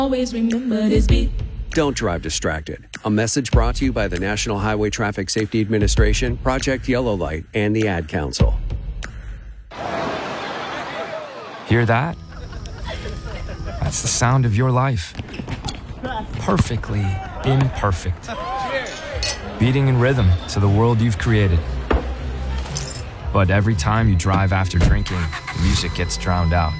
Always remember this beat. Don't drive distracted. A message brought to you by the National Highway Traffic Safety Administration, Project Yellow Light, and the Ad Council. Hear that? That's the sound of your life. Perfectly imperfect. Beating in rhythm to the world you've created. But every time you drive after drinking, the music gets drowned out.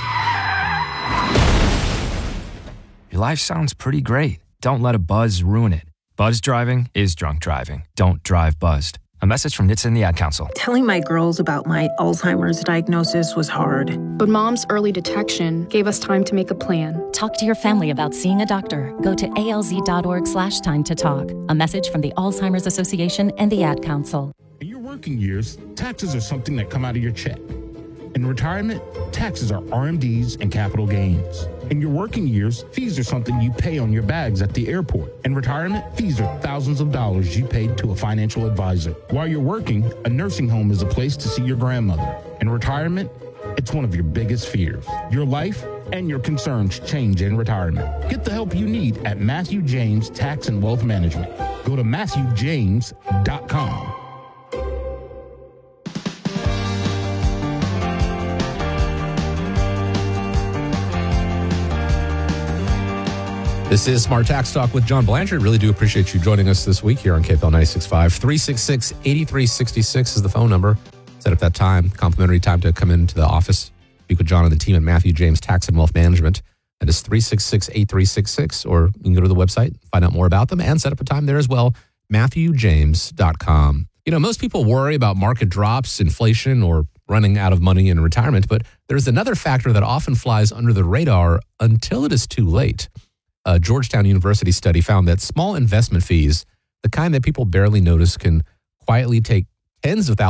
Your life sounds pretty great. Don't let a buzz ruin it. Buzz driving is drunk driving. Don't drive buzzed. A message from NHTSA and the Ad Council. Telling my girls about my Alzheimer's diagnosis was hard. But Mom's early detection gave us time to make a plan. Talk to your family about seeing a doctor. Go to alz.org/time to talk. A message from the Alzheimer's Association and the Ad Council. In your working years, taxes are something that come out of your check. In retirement, taxes are RMDs and capital gains. In your working years, fees are something you pay on your bags at the airport. In retirement, fees are thousands of dollars you paid to a financial advisor. While you're working, a nursing home is a place to see your grandmother. In retirement, it's one of your biggest fears. Your life and your concerns change in retirement. Get the help you need at Matthew James Tax and Wealth Management. Go to MatthewJames.com. This is Smart Tax Talk with John Blanchard. Really do appreciate you joining us this week here on KFL 96.5. 366-8366 is the phone number. Set up that time, complimentary time to come into the office, speak with John and the team at Matthew James Tax and Wealth Management. That is 366-8366, or you can go to the website, find out more about them, and set up a time there as well, MatthewJames.com. You know, most people worry about market drops, inflation, or running out of money in retirement, but there's another factor that often flies under the radar until it is too late. A Georgetown University study found that small investment fees, the kind that people barely notice, can quietly take tens of thousands